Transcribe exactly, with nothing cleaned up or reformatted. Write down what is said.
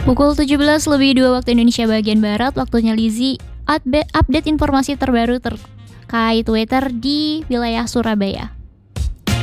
Pukul tujuh belas lebih dua waktu Indonesia bagian Barat, waktunya Lizzy update, update informasi terbaru terkait weather di wilayah Surabaya.